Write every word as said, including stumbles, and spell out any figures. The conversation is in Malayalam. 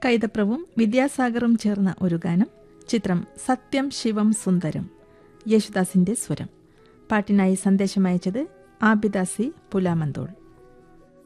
കൈതപ്രവും വിദ്യാസാഗറും ചേർന്ന ഒരു ഗാനം. ചിത്രം സത്യം ശിവം സുന്ദരം. യേശുദാസിന്റെ സ്വരം. പാട്ടിനായി സന്ദേശം അയച്ചത് ആബിദാസി പുലാമന്തോൾ.